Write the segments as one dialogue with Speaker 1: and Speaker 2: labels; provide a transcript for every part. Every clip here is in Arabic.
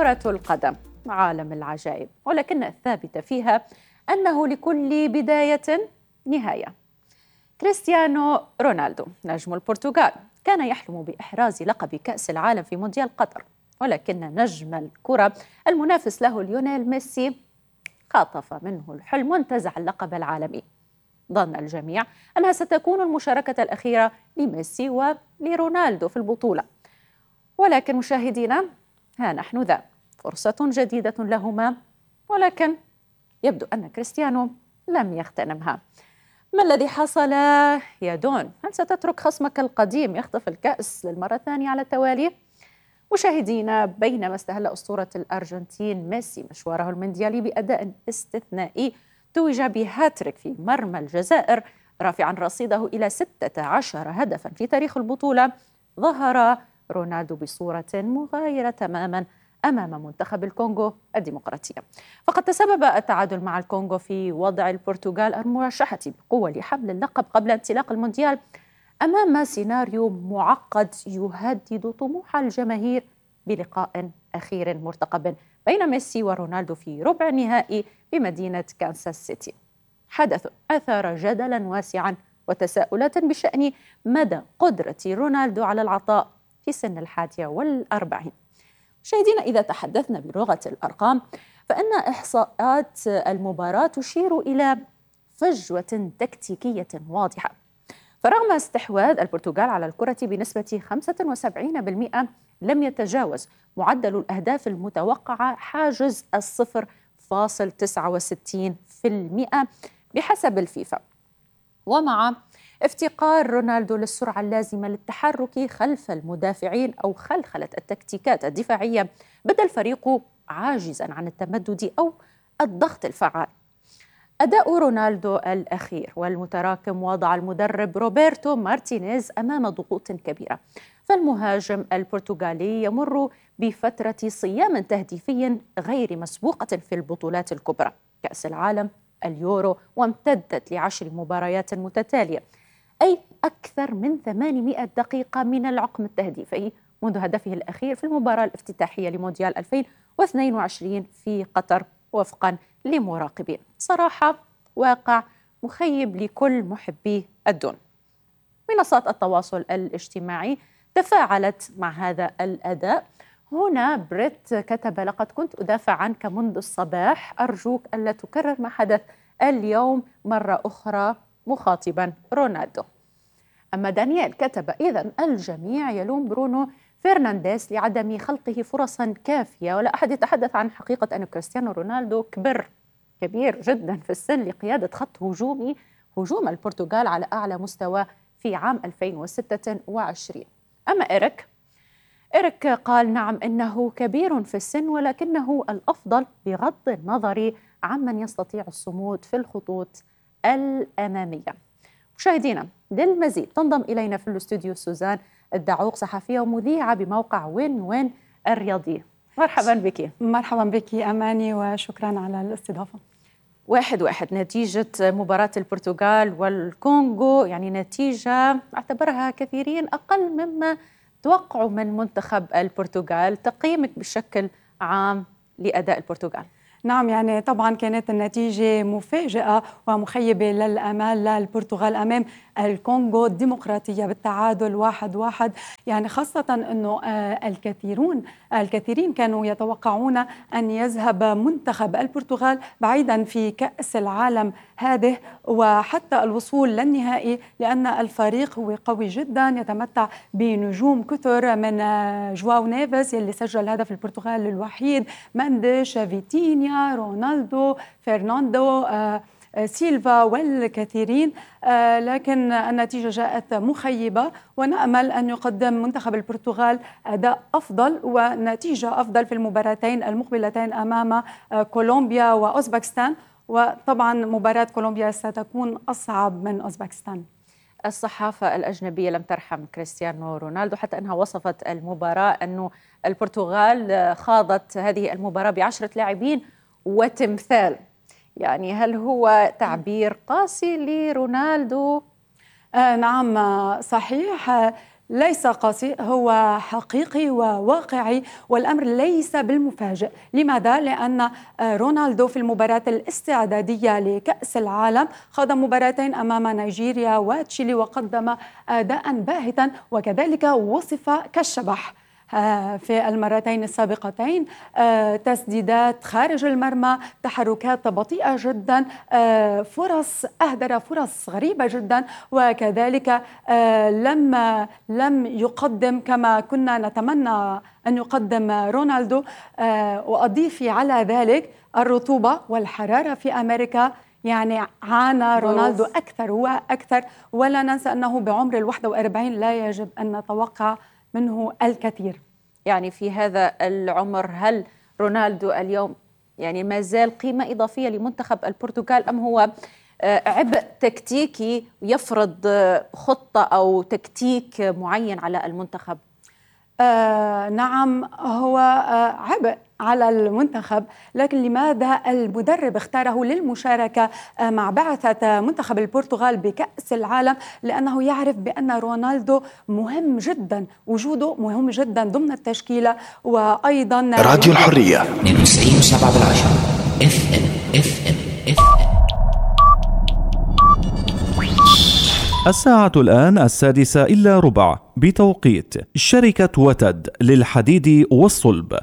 Speaker 1: كرة القدم عالم العجائب، ولكن الثابت فيها أنه لكل بداية نهاية. كريستيانو رونالدو نجم البرتغال كان يحلم بإحراز لقب كأس العالم في مونديال قطر، ولكن نجم الكرة المنافس له ليونيل ميسي خاطف منه الحلم وانتزع اللقب العالمي. ظن الجميع أنها ستكون المشاركة الأخيرة لميسي ولرونالدو في البطولة، ولكن مشاهدينا ها نحن ذا فرصة جديدة لهما، ولكن يبدو أن كريستيانو لم يغتنمها. ما الذي حصل يا دون؟ هل ستترك خصمك القديم يخطف الكأس للمرة الثانية على التوالي؟ مشاهدينا، بينما استهل أسطورة الأرجنتين ميسي مشواره المونديالي بأداء استثنائي توج بهاتريك في مرمى الجزائر رافعا رصيده إلى 16 هدفا في تاريخ البطولة، ظهر رونالدو بصورة مغايرة تماما أمام منتخب الكونغو الديمقراطية. فقد تسبب التعادل مع الكونغو في وضع البرتغال المرشحة بقوة لحمل اللقب قبل انطلاق المونديال أمام سيناريو معقد يهدد طموح الجماهير بلقاء أخير مرتقب بين ميسي ورونالدو في ربع النهائي بمدينة كانساس سيتي. حدث أثار جدلا واسعا وتساؤلات بشأن مدى قدرة رونالدو على العطاء في سن 41. مشاهدينا، إذا تحدثنا بلغة الأرقام فإن إحصاءات المباراة تشير إلى فجوة تكتيكية واضحة. فرغم استحواذ البرتغال على الكرة بنسبة 75%، لم يتجاوز معدل الأهداف المتوقعة حاجز 0.69% بحسب الفيفا. ومع افتقار رونالدو للسرعة اللازمة للتحرك خلف المدافعين أو خلخلة التكتيكات الدفاعية، بدا الفريق عاجزا عن التمدد أو الضغط الفعال. أداء رونالدو الأخير والمتراكم وضع المدرب روبرتو مارتينيز أمام ضغوط كبيرة، فالمهاجم البرتغالي يمر بفترة صيام تهديفي غير مسبوقة في البطولات الكبرى، كأس العالم، اليورو، وامتدت ل10 مباريات متتالية، أي أكثر من 800 دقيقة من العقم التهديفي منذ هدفه الأخير في المباراة الافتتاحية لمونديال 2022 في قطر وفقا لمراقبين. صراحة واقع مخيب لكل محبي الدون. منصات التواصل الاجتماعي تفاعلت مع هذا الأداء. هنا بريت كتب: لقد كنت أدافع عنك منذ الصباح، أرجوك ألا تكرر ما حدث اليوم مرة أخرى، مخاطبا رونالدو. أما دانيال كتب: إذن الجميع يلوم برونو فرنانديز لعدم خلقه فرصا كافية، ولا أحد يتحدث عن حقيقة أن كريستيانو رونالدو كبير جدا في السن لقيادة خط هجوم البرتغال على أعلى مستوى في عام 2026. أما إيريك قال: نعم، إنه كبير في السن، ولكنه الأفضل بغض النظر عمن يستطيع الصمود في الخطوط الأمامية. مشاهدينا، للمزيد تنضم إلينا في الاستوديو سوزان الدعوق، صحفية ومذيعة بموقع وين الرياضي. مرحبا بك.
Speaker 2: مرحبا بك أماني، وشكرا على الاستضافة.
Speaker 1: 1-1 نتيجة مباراة البرتغال والكونغو، يعني نتيجة اعتبرها كثيرين أقل مما توقعوا من منتخب البرتغال. تقييمك بشكل عام لأداء البرتغال؟
Speaker 2: نعم، يعني طبعا كانت النتيجة مفاجئة ومخيبة للأمال للبرتغال أمام الكونغو الديمقراطية بالتعادل 1-1. يعني خاصة أنه الكثيرين كانوا يتوقعون أن يذهب منتخب البرتغال بعيدا في كأس العالم هذه وحتى الوصول للنهائي، لأن الفريق هو قوي جدا، يتمتع بنجوم كثر من جواو نيفيز يلي سجل هدف البرتغال الوحيد، مانديش، فيتينيا، رونالدو، فرناندو سيلفا والكثيرين. لكن النتيجة جاءت مخيبة، ونأمل أن يقدم منتخب البرتغال أداء أفضل ونتيجة أفضل في المباراتين المقبلتين أمام كولومبيا وأوزبكستان. وطبعا مباراة كولومبيا ستكون أصعب من أوزبكستان.
Speaker 1: الصحافة الأجنبية لم ترحم كريستيانو رونالدو، حتى أنها وصفت المباراة أنه البرتغال خاضت هذه المباراة ب10 لاعبين وتمثال. يعني هل هو تعبير قاسي لرونالدو؟
Speaker 2: نعم صحيح، ليس قاسي، هو حقيقي وواقعي، والأمر ليس بالمفاجئ. لماذا؟ لأن رونالدو في المباراة الاستعدادية لكأس العالم خاض مباراتين أمام نيجيريا وتشيلي وقدم أداء باهتا، وكذلك وصف كالشبح في المرتين السابقتين. تسديدات خارج المرمى، تحركات بطيئة جدا، أهدر فرص غريبة جدا، وكذلك لم يقدم كما كنا نتمنى أن يقدم رونالدو. وأضيف على ذلك الرطوبة والحرارة في أمريكا، يعني عانى رونالدو أكثر وأكثر، ولا ننسى أنه بعمر 41 لا يجب أن نتوقع منه الكثير.
Speaker 1: يعني في هذا العمر هل رونالدو اليوم يعني ما زال قيمة إضافية لمنتخب البرتغال، أم هو عبء تكتيكي يفرض خطة أو تكتيك معين على المنتخب؟
Speaker 2: نعم، هو عبء على المنتخب، لكن لماذا المدرب اختاره للمشاركة مع بعثة منتخب البرتغال بكأس العالم؟ لأنه يعرف بأن رونالدو مهم جدا، وجوده مهم جدا ضمن التشكيلة. وأيضا
Speaker 3: راديو الحرية
Speaker 4: 92.7 FM.
Speaker 5: الساعة الآن 6:06 بتوقيت شركة وتد للحديد والصلب.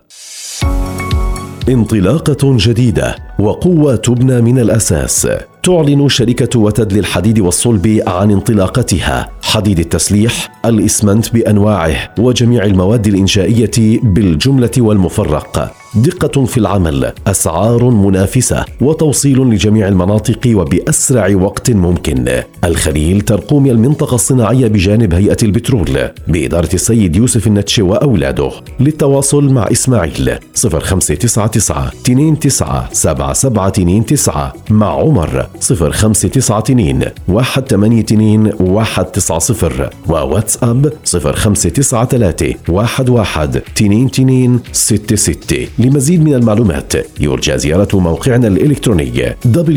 Speaker 3: انطلاقة جديدة وقوة تبنى من الأساس. تعلن شركة وتد للحديد والصلب عن انطلاقتها حديد التسليح، الإسمنت بأنواعه وجميع المواد الإنشائية بالجملة والمفرق. دقة في العمل، أسعار منافسة، وتوصيل لجميع المناطق وبأسرع وقت ممكن. الخليل ترقوم المنطقة الصناعية بجانب هيئة البترول بإدارة السيد يوسف النتشي وأولاده. للتواصل مع إسماعيل 0599 29 7729، مع عمر 0592 182 190، وواتساب 0593 11 22 66. لمزيد من المعلومات يرجى زيارة موقعنا الإلكتروني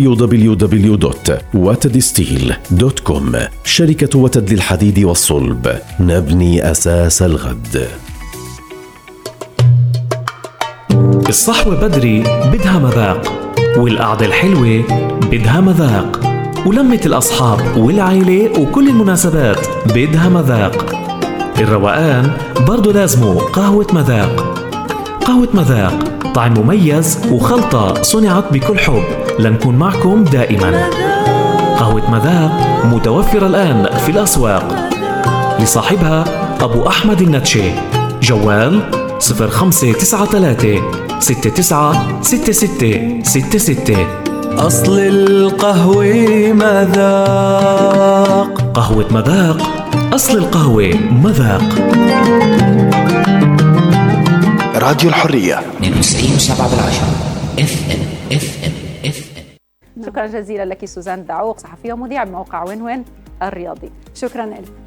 Speaker 3: www.watedsteel.com. شركة وتد للحديد والصلب، نبني أساس الغد.
Speaker 6: الصحوة بدري بدها مذاق، والقعدة الحلوة بدها مذاق، ولمة الأصحاب والعائلة وكل المناسبات بدها مذاق. الروقان برضو لازمه قهوة مذاق. قهوة مذاق طعم مميز وخلطة صنعت بكل حب لنكون معكم دائما. قهوة مذاق متوفرة الآن في الأسواق. لصاحبها أبو أحمد النتشي. جوال 0593 69 66 66.
Speaker 7: أصل القهوة مذاق.
Speaker 6: قهوة مذاق، أصل القهوة مذاق.
Speaker 3: راديو الحرية
Speaker 4: 92.7 FM.
Speaker 1: شكرا جزيلا لك سوزان دعوق، صحفية ومذيعة بموقع وين الرياضي.
Speaker 2: شكرا لك.